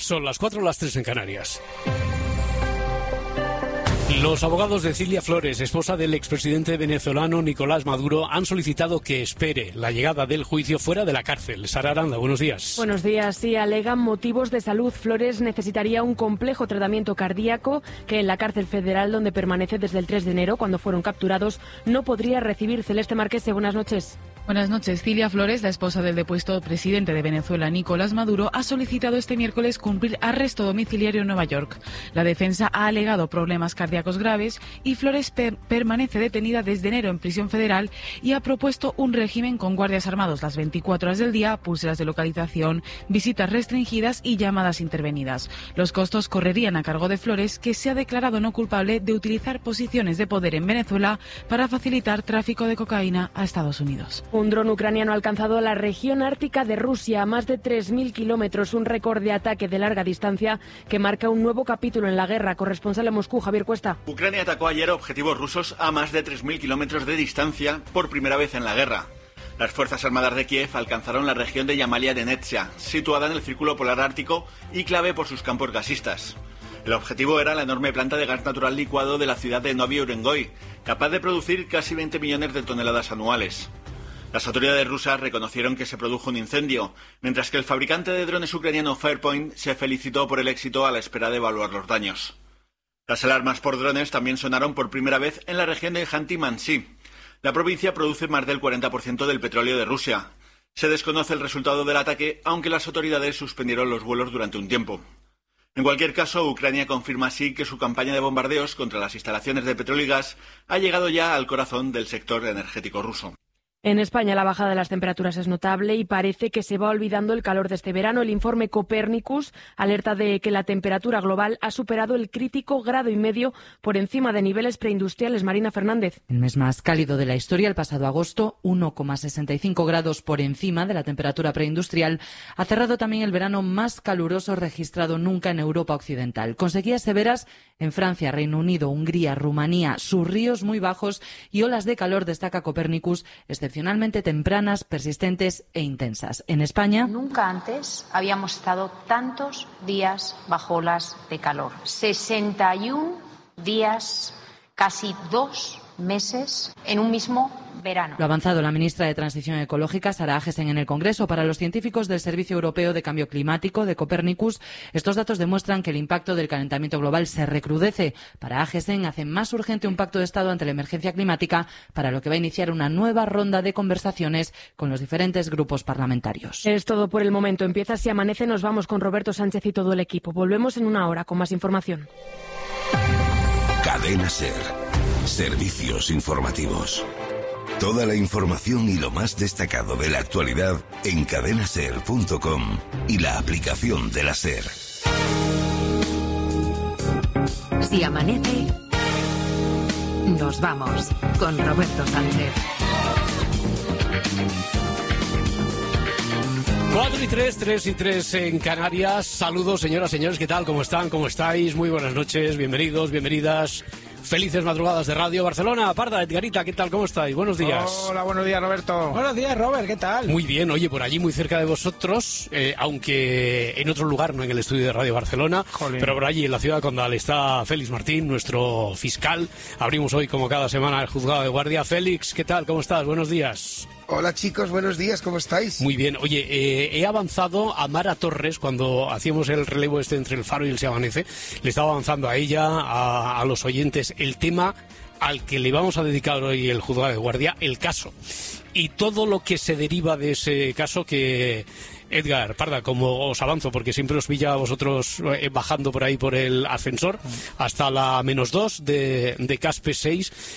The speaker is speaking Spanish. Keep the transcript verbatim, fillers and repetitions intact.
Son las cuatro, las tres en Canarias. Los abogados de Cilia Flores, esposa del expresidente venezolano Nicolás Maduro, han solicitado que espere la llegada del juicio fuera de la cárcel. Sara Aranda, buenos días. Buenos días. Sí, alegan motivos de salud. Flores necesitaría un complejo tratamiento cardíaco que en la cárcel federal, donde permanece desde el tres de enero, cuando fueron capturados, no podría recibir. Celeste Marquese, buenas noches. Buenas noches. Cilia Flores, la esposa del depuesto presidente de Venezuela, Nicolás Maduro, ha solicitado este miércoles cumplir arresto domiciliario en Nueva York. La defensa ha alegado problemas cardíacos graves y Flores per- permanece detenida desde enero en prisión federal y ha propuesto un régimen con guardias armados las veinticuatro horas del día, pulseras de localización, visitas restringidas y llamadas intervenidas. Los costos correrían a cargo de Flores, que se ha declarado no culpable de utilizar posiciones de poder en Venezuela para facilitar tráfico de cocaína a Estados Unidos. Un dron ucraniano ha alcanzado la región ártica de Rusia a más de tres mil kilómetros, un récord de ataque de larga distancia que marca un nuevo capítulo en la guerra. Corresponsal en Moscú, Javier Cuesta. Ucrania atacó ayer objetivos rusos a más de tres mil kilómetros de distancia por primera vez en la guerra. Las Fuerzas Armadas de Kiev alcanzaron la región de Yamalia de Netsia, situada en el Círculo Polar Ártico y clave por sus campos gasistas. El objetivo era la enorme planta de gas natural licuado de la ciudad de Novy Urengoy, capaz de producir casi veinte millones de toneladas anuales. Las autoridades rusas reconocieron que se produjo un incendio, mientras que el fabricante de drones ucraniano Fairpoint se felicitó por el éxito a la espera de evaluar los daños. Las alarmas por drones también sonaron por primera vez en la región de Khanty-Mansi. La provincia produce más del cuarenta por ciento del petróleo de Rusia. Se desconoce el resultado del ataque, aunque las autoridades suspendieron los vuelos durante un tiempo. En cualquier caso, Ucrania confirma así que su campaña de bombardeos contra las instalaciones de petróleo y gas ha llegado ya al corazón del sector energético ruso. En España la bajada de las temperaturas es notable y parece que se va olvidando el calor de este verano. El informe Copernicus alerta de que la temperatura global ha superado el crítico grado y medio por encima de niveles preindustriales. Marina Fernández. El mes más cálido de la historia, el pasado agosto, uno coma sesenta y cinco grados por encima de la temperatura preindustrial, ha cerrado también el verano más caluroso registrado nunca en Europa occidental. Con sequías severas en Francia, Reino Unido, Hungría, Rumanía, sus ríos muy bajos y olas de calor, destaca Copernicus, excepcionalmente tempranas, persistentes e intensas. En España, nunca antes habíamos estado tantos días bajo olas de calor. sesenta y uno días, casi dos meses en un mismo verano. Lo ha avanzado la ministra de Transición Ecológica, Sara Agesen, en el Congreso. Para los científicos del Servicio Europeo de Cambio Climático de Copernicus, estos datos demuestran que el impacto del calentamiento global se recrudece. Para Agesen, hace más urgente un pacto de Estado ante la emergencia climática, para lo que va a iniciar una nueva ronda de conversaciones con los diferentes grupos parlamentarios. Es todo por el momento. Empieza Si Amanece. Nos vamos con Roberto Sánchez y todo el equipo. Volvemos en una hora con más información. Cadena SER. Servicios informativos. Toda la información y lo más destacado de la actualidad en cadena ser punto com y la aplicación de la SER. Si amanece, nos vamos con Roberto Sánchez. Cuatro y tres, tres y tres en Canarias. Saludos, señoras, señores, ¿qué tal? ¿Cómo están? ¿Cómo estáis? Muy buenas noches, bienvenidos, bienvenidas. Felices madrugadas de Radio Barcelona. Parda, Edgarita, ¿qué tal? ¿Cómo estáis? Buenos días. Hola, buenos días, Roberto. Buenos días, Robert, ¿qué tal? Muy bien, oye, por allí muy cerca de vosotros, eh, aunque en otro lugar, no en el estudio de Radio Barcelona, Jolín. Pero por allí en la ciudad condal está Félix Martín, nuestro fiscal. Abrimos hoy, como cada semana, el juzgado de guardia. Félix, ¿qué tal? ¿Cómo estás? Buenos días. Hola chicos, buenos días, ¿cómo estáis? Muy bien, oye, eh, he avanzado a Mara Torres cuando hacíamos el relevo este entre el Faro y el Se Amanece, le estaba avanzando a ella, a, a los oyentes, el tema al que le vamos a dedicar hoy el juzgado de guardia, el caso, y todo lo que se deriva de ese caso que... Edgar, Parda, como os avanzo, porque siempre os pilla a vosotros eh, bajando por ahí por el ascensor hasta la menos dos de, de Caspe seis,